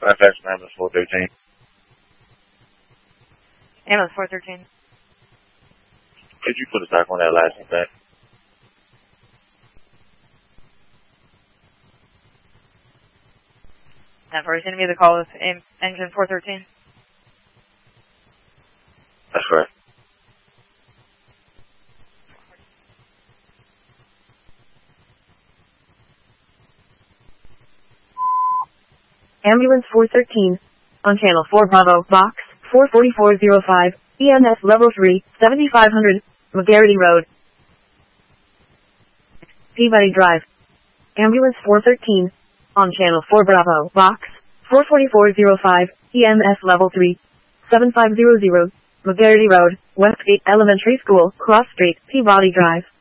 Fairfax Ambulance 413. Ambulance 413. Could you put us back on that last event? That first enemy, the call is engine 413. That's correct. Ambulance 413. On channel 4 Bravo, box 44405, EMS level 3, 7500, McGarity Road. Peabody Drive. Ambulance 413. On channel 4 Bravo, box 44405, EMS level 3, 7500, McGarity Road, Westgate Elementary School, Cross Street, Peabody Drive.